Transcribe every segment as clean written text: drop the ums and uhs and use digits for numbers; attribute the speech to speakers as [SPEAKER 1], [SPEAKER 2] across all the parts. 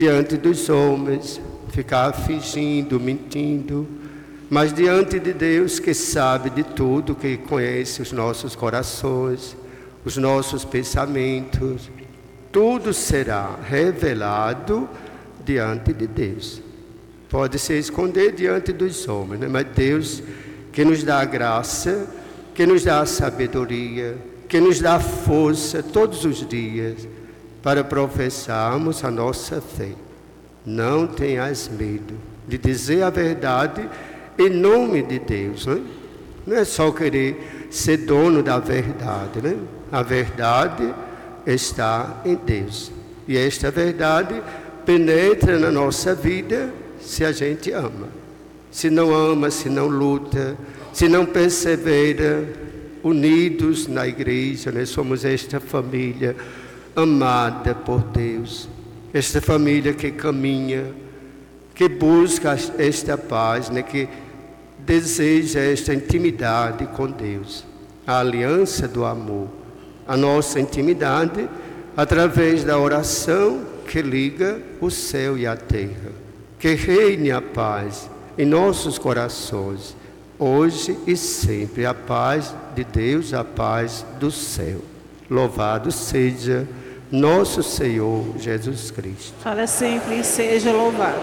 [SPEAKER 1] diante dos homens, ficar fingindo, mentindo, mas diante de Deus que sabe de tudo, que conhece os nossos corações, os nossos pensamentos, tudo será revelado diante de Deus. Pode se esconder diante dos homens, né? Mas Deus que nos dá a graça, que nos dá a sabedoria, que nos dá a força todos os dias para professarmos a nossa fé. Não tenhas medo de dizer a verdade em nome de Deus, né? Não é só querer ser dono da verdade, né? A verdade está em Deus. E esta verdade penetra na nossa vida se a gente ama. Se não ama, se não luta, se não persevera, unidos na igreja, nós somos esta família amada por Deus, esta família que caminha, que busca esta paz, né? Que deseja esta intimidade com Deus, a aliança do amor, a nossa intimidade através da oração que liga o céu e a terra. Que reine a paz em nossos corações, hoje e sempre, a paz de Deus, a paz do céu. Louvado seja nosso Senhor Jesus Cristo.
[SPEAKER 2] Para sempre seja louvado.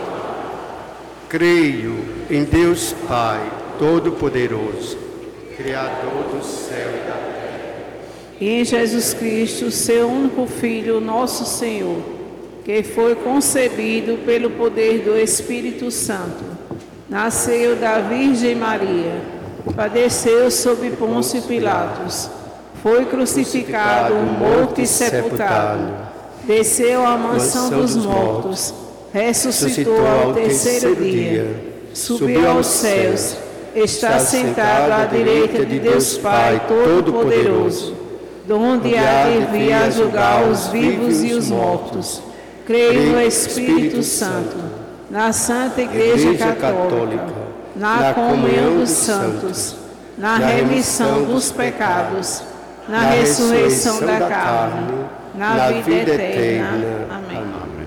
[SPEAKER 1] Creio em Deus Pai Todo-Poderoso, Criador do céu e da terra,
[SPEAKER 2] E em Jesus Cristo, seu único Filho, nosso Senhor, que foi concebido pelo poder do Espírito Santo, nasceu da Virgem Maria, padeceu sob Pôncio Pilatos, foi crucificado, morto e sepultado, desceu à mansão dos mortos, ressuscitou ao terceiro dia, subiu aos céus, está sentado à direita de Deus Pai Todo-Poderoso, donde há de vir a julgar os vivos e os mortos. Creio no Espírito Santo, na Santa Igreja Católica, na comunhão dos santos, na remissão dos pecados, na ressurreição da carne, na vida eterna. Amém.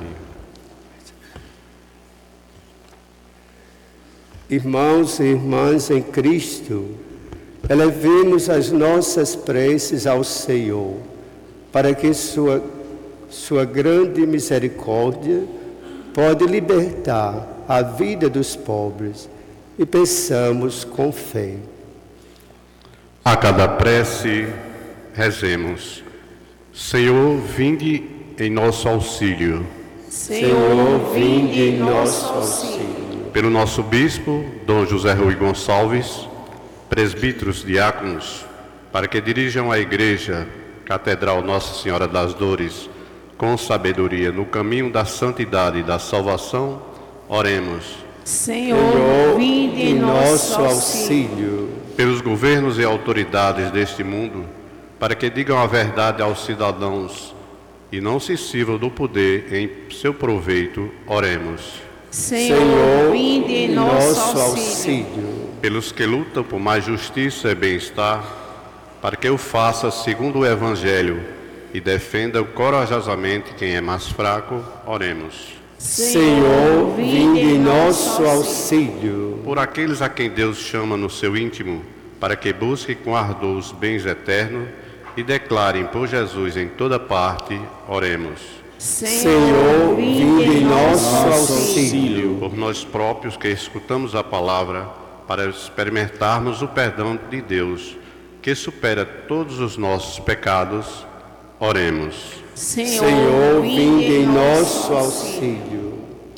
[SPEAKER 1] Irmãos e irmãs em Cristo, elevemos as nossas preces ao Senhor, para que sua grande misericórdia pode libertar a vida dos pobres, e peçamos com fé.
[SPEAKER 3] A cada prece, rezemos: Senhor, vinde em nosso auxílio.
[SPEAKER 2] Senhor, vinde em nosso auxílio.
[SPEAKER 3] Pelo nosso bispo, Dom José Rui Gonçalves, presbíteros, diáconos, para que dirijam a Igreja Catedral Nossa Senhora das Dores com sabedoria no caminho da santidade e da salvação, oremos.
[SPEAKER 2] Senhor, vinde em nosso auxílio.
[SPEAKER 3] Pelos governos e autoridades deste mundo, para que digam a verdade aos cidadãos e não se sirvam do poder em seu proveito, oremos.
[SPEAKER 2] Senhor, vinde em nosso auxílio.
[SPEAKER 3] Pelos que lutam por mais justiça e bem-estar, para que o faça segundo o Evangelho e defenda corajosamente quem é mais fraco, oremos.
[SPEAKER 1] Senhor, vinde em nosso auxílio.
[SPEAKER 3] Por aqueles a quem Deus chama no seu íntimo, para que busquem com ardor os bens eternos e declarem por Jesus em toda parte, oremos.
[SPEAKER 1] Senhor, vinde em nosso auxílio.
[SPEAKER 3] Por nós próprios que escutamos a palavra, para experimentarmos o perdão de Deus, que supera todos os nossos pecados, oremos.
[SPEAKER 1] Senhor, vinde em nosso auxílio.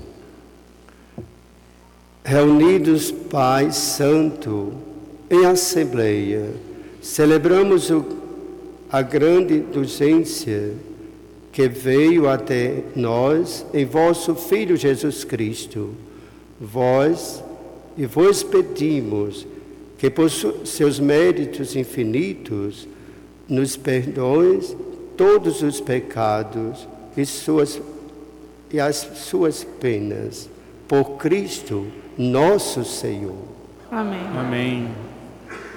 [SPEAKER 1] Reunidos, Pai Santo, em assembleia, celebramos a grande indulgência que veio até nós em vosso Filho Jesus Cristo. Vos pedimos que por seus méritos infinitos nos perdoes todos os pecados e as suas penas, por Cristo nosso Senhor.
[SPEAKER 2] Amém.
[SPEAKER 4] Amém.